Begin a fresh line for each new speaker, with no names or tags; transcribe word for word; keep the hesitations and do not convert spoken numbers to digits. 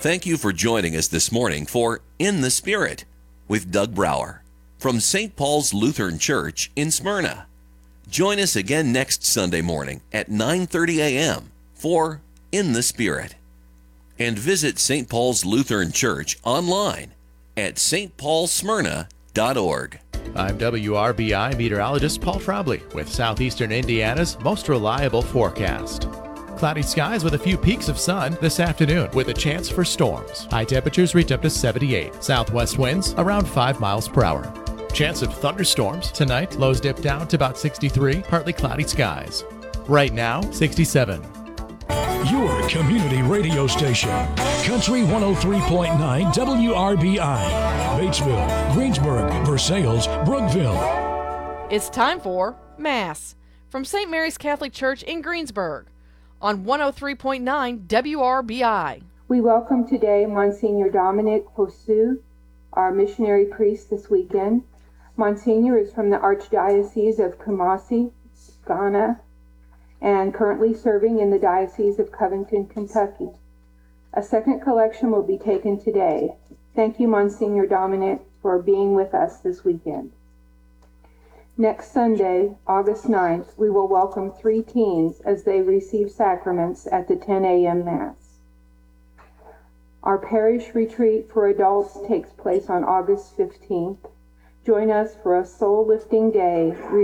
Thank you for joining us this morning for In the Spirit with Doug Brower from Saint Paul's Lutheran Church in Smyrna. Join us again next Sunday morning at nine thirty a.m. for In the Spirit. And visit Saint Paul's Lutheran Church online at s t paul smyrna dot org.
I'm W R B I meteorologist Paul Trombley with Southeastern Indiana's most reliable forecast. Cloudy skies with a few peaks of sun this afternoon with a chance for storms. High temperatures reach up to seventy-eight. Southwest winds around five miles per hour. Chance of thunderstorms tonight. Lows dip down to about sixty-three. Partly cloudy skies. Right now, sixty-seven.
Your community radio station. Country one oh three point nine W R B I. Batesville, Greensburg, Versailles, Brookville.
It's time for Mass from Saint Mary's Catholic Church in Greensburg on one oh three point nine W R B I.
We welcome today Monsignor Dominic Posu, our missionary priest this weekend. Monsignor is from the Archdiocese of Kumasi, Ghana, and currently serving in the Diocese of Covington, Kentucky. A second collection will be taken today. Thank you, Monsignor Dominic, for being with us this weekend. Next Sunday, August ninth, we will welcome three teens as they receive sacraments at the ten a.m. Mass. Our parish retreat for adults takes place on August fifteenth. Join us for a soul-lifting day